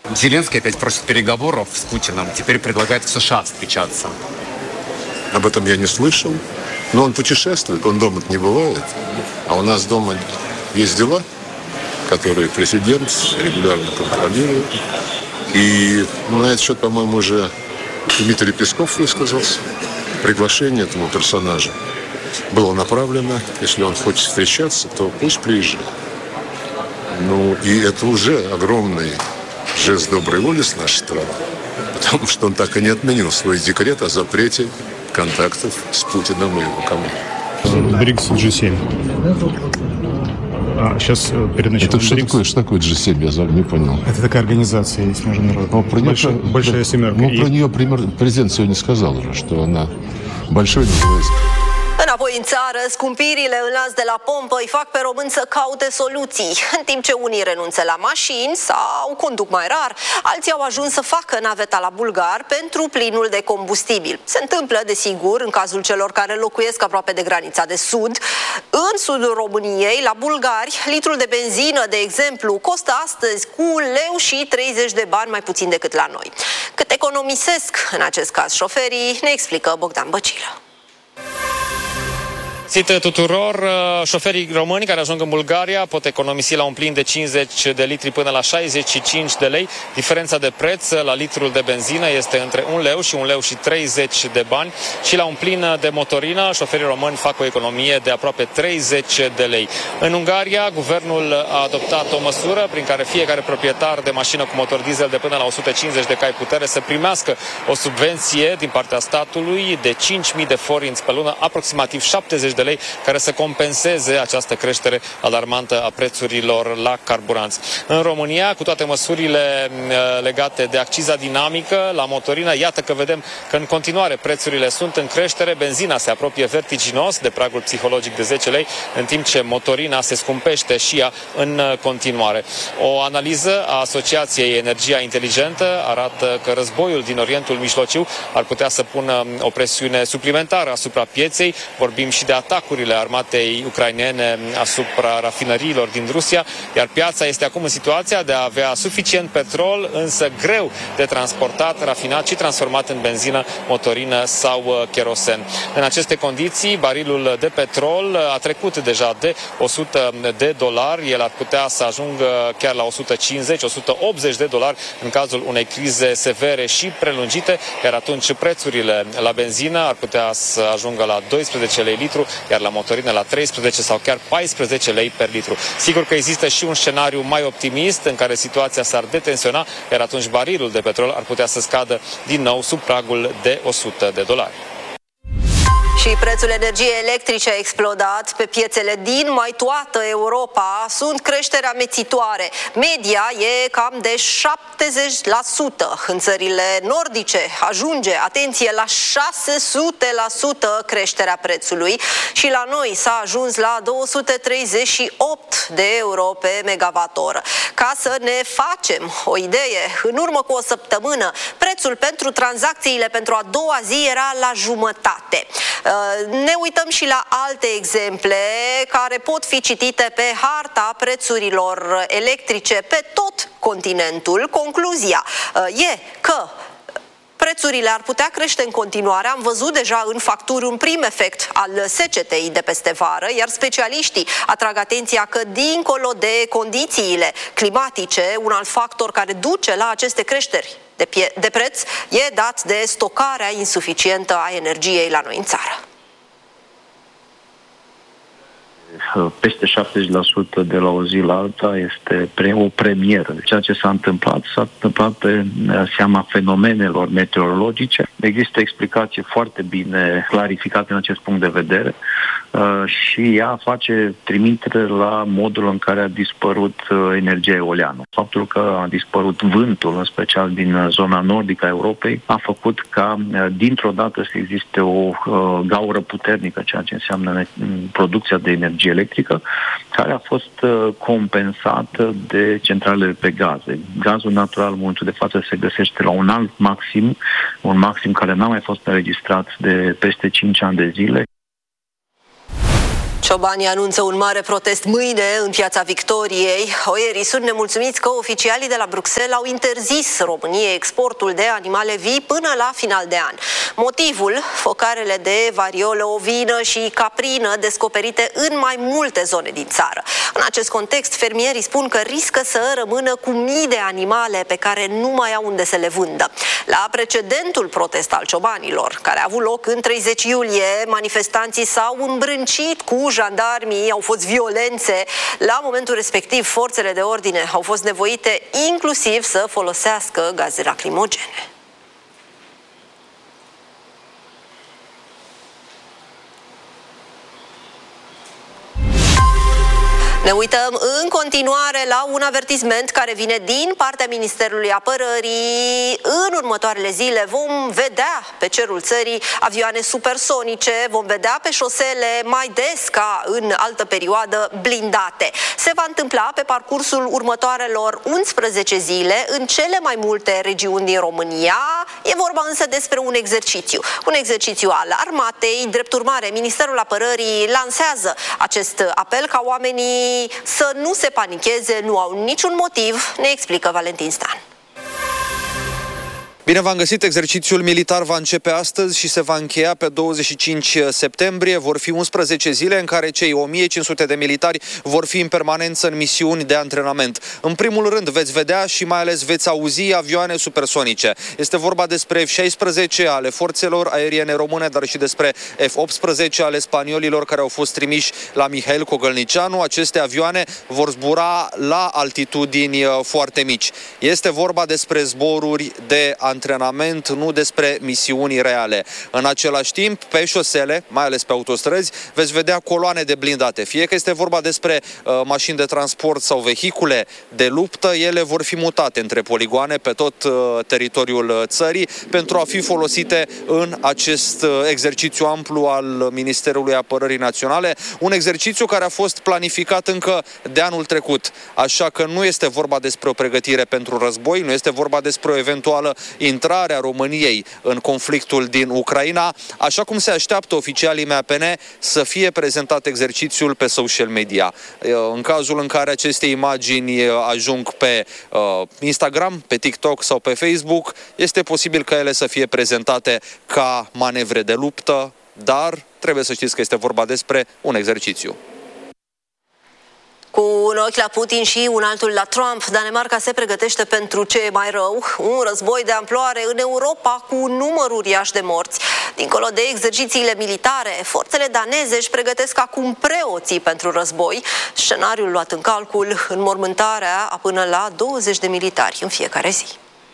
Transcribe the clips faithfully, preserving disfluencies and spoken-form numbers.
Зеленский опять просит переговоров с Путиным, теперь предлагает в США встречаться. Об этом я не слышал. Но он путешествует, он дома не бывает. А у нас дома есть дела, которые президент регулярно контролирует. И на этот счет, по-моему, уже Дмитрий Песков высказался. Приглашение этому персонажу было направлено. Если он хочет встречаться, то пусть приезжает. Ну, и это уже огромный жест доброй воли с нашей стороны. Потому что он так и не отменил свой декрет о запрете контактов с Путиным и его командой. БРИКС джи семь. А сейчас перед началом Это что такое, что такое джи семь, я не понял. Это такая организация есть международная. Про Большая, нее, большая семерка. Ну, и... про нее президент сегодня сказал уже, что она большой называется. Înapoi în țară, scumpirile în lanț de la pompă îi fac pe români să caute soluții. În timp ce unii renunță la mașini sau conduc mai rar, alții au ajuns să facă naveta la bulgar pentru plinul de combustibil. Se întâmplă, desigur, în cazul celor care locuiesc aproape de granița de sud. În sudul României, la bulgari, litrul de benzină, de exemplu, costă astăzi cu un leu și treizeci de bani mai puțin decât la noi. Cât economisesc în acest caz șoferii, ne explică Bogdan Băcilă. Țită tuturor, șoferii români care ajung în Bulgaria pot economisi la un plin de cincizeci de litri până la șaizeci și cinci de lei. Diferența de preț la litrul de benzină este între un leu și un leu și treizeci de bani și la un plin de motorină șoferii români fac o economie de aproape treizeci de lei. În Ungaria, guvernul a adoptat o măsură prin care fiecare proprietar de mașină cu motor diesel de până la o sută cincizeci de cai putere să primească o subvenție din partea statului de cinci mii de forinți pe lună, aproximativ șaptezeci de lei, care să compenseze această creștere alarmantă a prețurilor la carburanți. În România, cu toate măsurile legate de acciza dinamică la motorină, iată că vedem că în continuare prețurile sunt în creștere, benzina se apropie vertiginos de pragul psihologic de zece lei, în timp ce motorina se scumpește și ea în continuare. O analiză a Asociației Energia Inteligentă arată că războiul din Orientul Mijlociu ar putea să pună o presiune suplimentară asupra pieței. Vorbim și de atacurile armatei ucrainene asupra rafinăriilor din Rusia, iar piața este acum în situația de a avea suficient petrol, însă greu de transportat, rafinat și transformat în benzină, motorină sau kerosen. În aceste condiții, barilul de petrol a trecut deja de o sută de dolari, el ar putea să ajungă chiar la o sută cincizeci - o sută optzeci de dolari în cazul unei crize severe și prelungite, iar atunci prețurile la benzină ar putea să ajungă la doisprezece lei litru, iar la motorină la treisprezece sau chiar paisprezece lei per litru. Sigur că există și un scenariu mai optimist în care situația s-ar detensiona, iar atunci barilul de petrol ar putea să scadă din nou sub pragul de o sută de dolari. Și prețul energiei electrice a explodat pe piețele din mai toată Europa. Sunt creșteri amețitoare. Media e cam de șaptezeci la sută. În țările nordice ajunge, atenție, la șase sute la sută creșterea prețului și la noi s-a ajuns la două sute treizeci și opt de euro pe megawatt-oră. Ca să ne facem o idee, în urmă cu o săptămână, prețul pentru tranzacțiile pentru a doua zi era la jumătate. Ne uităm și la alte exemple care pot fi citite pe harta prețurilor electrice pe tot continentul. Concluzia e că prețurile ar putea crește în continuare. Am văzut deja în facturi un prim efect al secetei de peste vară, iar specialiștii atrag atenția că dincolo de condițiile climatice, un alt factor care duce la aceste creșteri de, de preț e dat de stocarea insuficientă a energiei la noi în țară. Peste șaptezeci la sută de la o zi la alta este o premieră. Ceea ce s-a întâmplat s-a întâmplat pe seama fenomenelor meteorologice. Există explicație foarte bine clarificată în acest punct de vedere și ea face trimitere la modul în care a dispărut energia eoliană. Faptul că a dispărut vântul, în special din zona nordică a Europei, a făcut ca dintr-o dată să existe o gaură puternică, ceea ce înseamnă producția de energie electrică, care a fost compensată de centralele pe gaze. Gazul natural, în momentul de față, se găsește la un alt maxim, un maxim care n-a mai fost înregistrat de peste cinci ani de zile. Ciobanii anunță un mare protest mâine în Piața Victoriei. Oierii sunt nemulțumiți că oficialii de la Bruxelles au interzis României exportul de animale vii până la final de an. Motivul? Focarele de variolă ovină și caprină descoperite în mai multe zone din țară. În acest context, fermierii spun că riscă să rămână cu mii de animale pe care nu mai au unde să le vândă. La precedentul protest al ciobanilor, care a avut loc în treizeci iulie, manifestanții s-au îmbrâncit cu jandarmii, au fost violențe. La momentul respectiv, forțele de ordine au fost nevoite inclusiv să folosească gaze lacrimogene. Ne uităm în continuare la un avertisment care vine din partea Ministerului Apărării. În următoarele zile vom vedea pe cerul țării avioane supersonice, vom vedea pe șosele mai des ca în altă perioadă blindate. Se va întâmpla pe parcursul următoarelor unsprezece zile în cele mai multe regiuni din România. E vorba însă despre un exercițiu, un exercițiu al armatei. Drept urmare, Ministerul Apărării lansează acest apel ca oamenii să nu se panicheze, nu au niciun motiv, ne explică Valentin Stan. Bine v-am găsit, exercițiul militar va începe astăzi și se va încheia pe douăzeci și cinci septembrie. Vor fi unsprezece zile în care cei o mie cinci sute de militari vor fi în permanență în misiuni de antrenament. În primul rând veți vedea și mai ales veți auzi avioane supersonice. Este vorba despre F șaisprezece ale forțelor aeriene române, dar și despre F optsprezece ale spaniolilor care au fost trimiși la Mihail Cogălnicianu. Aceste avioane vor zbura la altitudini foarte mici. Este vorba despre zboruri de antrenament, nu despre misiuni reale. În același timp, pe șosele, mai ales pe autostrăzi, veți vedea coloane de blindate. Fie că este vorba despre uh, mașini de transport sau vehicule de luptă, ele vor fi mutate între poligoane pe tot uh, teritoriul țării pentru a fi folosite în acest uh, exercițiu amplu al Ministerului Apărării Naționale. Un exercițiu care a fost planificat încă de anul trecut. Așa că nu este vorba despre o pregătire pentru război, nu este vorba despre o eventuală intrarea României în conflictul din Ucraina, așa cum se așteaptă oficialii M A P N să fie prezentat exercițiul pe social media. În cazul în care aceste imagini ajung pe Instagram, pe TikTok sau pe Facebook, este posibil ca ele să fie prezentate ca manevre de luptă, dar trebuie să știți că este vorba despre un exercițiu. Cu un ochi la Putin și un altul la Trump, Danemarca se pregătește pentru ce e mai rău, un război de amploare în Europa cu un număr uriaș de morți. Dincolo de exercițiile militare, forțele daneze își pregătesc acum preoții pentru război. Scenariul luat în calcul, înmormântarea a până la douăzeci de militari în fiecare zi.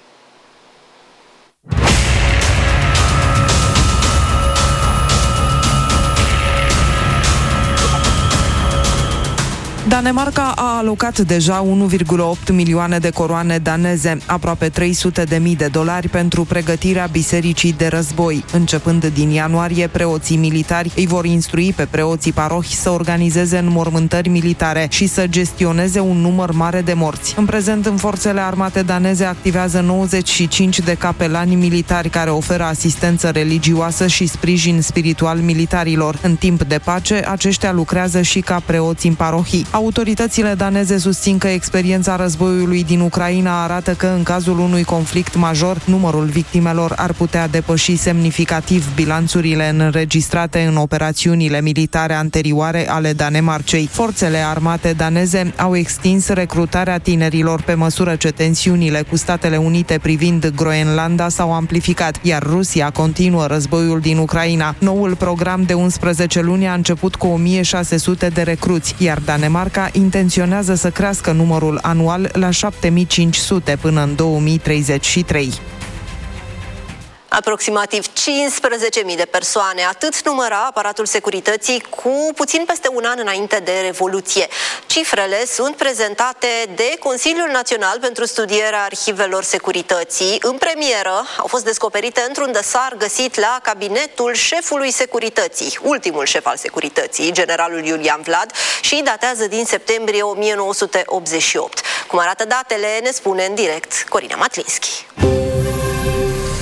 Danemarca a alocat deja unu virgulă opt milioane de coroane daneze, aproape trei sute de mii de dolari pentru pregătirea bisericii de război. Începând din ianuarie, preoții militari îi vor instrui pe preoții parohi să organizeze înmormântări militare și să gestioneze un număr mare de morți. În prezent, în forțele armate daneze activează nouăzeci și cinci de capelani militari care oferă asistență religioasă și sprijin spiritual militarilor. În timp de pace, aceștia lucrează și ca preoți în parohii. Autoritățile daneze susțin că experiența războiului din Ucraina arată că în cazul unui conflict major, numărul victimelor ar putea depăși semnificativ bilanțurile înregistrate în operațiunile militare anterioare ale Danemarcei. Forțele armate daneze au extins recrutarea tinerilor pe măsură ce tensiunile cu Statele Unite privind Groenlanda s-au amplificat, iar Rusia continuă războiul din Ucraina. Noul program de unsprezece luni a început cu o mie șase sute de recruți, iar Danemarca intenționează să crească numărul anual la șapte mii cinci sute până în două mii treizeci și trei. Aproximativ cincisprezece mii de persoane, atât număra aparatul securității cu puțin peste un an înainte de Revoluție. Cifrele sunt prezentate de Consiliul Național pentru Studierea Arhivelor Securității. În premieră au fost descoperite într-un dosar găsit la cabinetul șefului securității, ultimul șef al securității, generalul Iulian Vlad, și datează din septembrie o mie nouă sute optzeci și opt. Cum arată datele, ne spune în direct Corina Matlinski.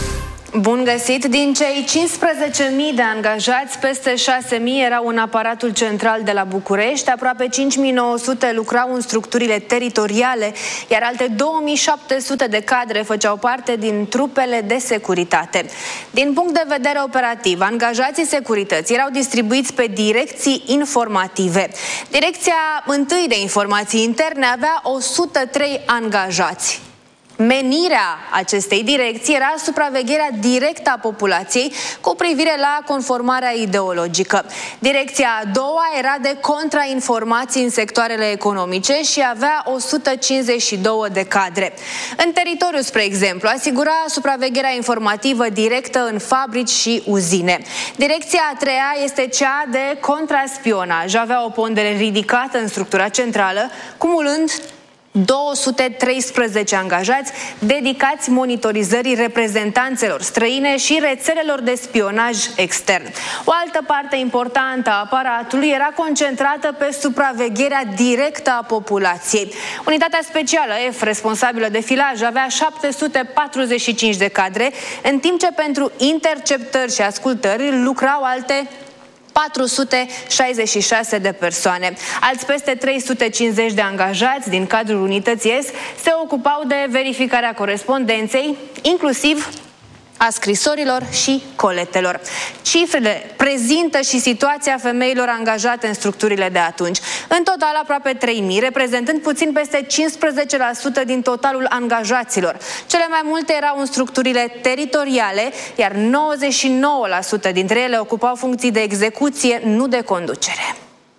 Bun găsit! Din cei cincisprezece mii de angajați, peste șase mii erau în aparatul central de la București, aproape cinci mii nouă sute lucrau în structurile teritoriale, iar alte două mii șapte sute de cadre făceau parte din trupele de securitate. Din punct de vedere operativ, angajații securității erau distribuiți pe direcții informative. Direcția întâi de informații interne avea o sută trei angajați. Menirea acestei direcții era supravegherea directă a populației cu privire la conformarea ideologică. Direcția a doua era de contrainformații în sectoarele economice și avea o sută cincizeci și doi de cadre. În teritoriu, spre exemplu, asigura supravegherea informativă directă în fabrici și uzine. Direcția a treia este cea de contraspionaj. Avea o pondere ridicată în structura centrală, cumulând două sute treisprezece angajați dedicați monitorizării reprezentanțelor străine și rețelelor de spionaj extern. O altă parte importantă a aparatului era concentrată pe supravegherea directă a populației. Unitatea specială F, responsabilă de filaj, avea șapte sute patruzeci și cinci de cadre, în timp ce pentru interceptări și ascultări lucrau alte patru sute șaizeci și șase de persoane. Alți peste trei sute cincizeci de angajați din cadrul unității S se ocupau de verificarea corespondenței, inclusiv a scrisorilor și coletelor. Cifrele prezintă și situația femeilor angajate în structurile de atunci. În total aproape trei mii, reprezentând puțin peste cincisprezece la sută din totalul angajaților. Cele mai multe erau în structurile teritoriale, iar nouăzeci și nouă la sută dintre ele ocupau funcții de execuție, nu de conducere.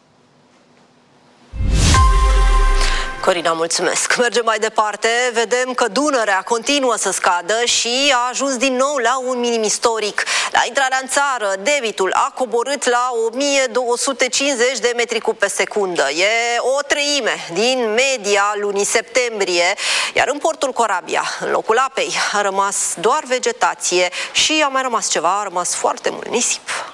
Corina, mulțumesc. Mergem mai departe. Vedem că Dunărea continuă să scadă și a ajuns din nou la un minim istoric. La intrarea în țară, debitul a coborât la o mie două sute cincizeci de metri cub pe secundă. E o treime din media lunii septembrie, iar în portul Corabia, în locul apei, a rămas doar vegetație și a mai rămas ceva, a rămas foarte mult nisip.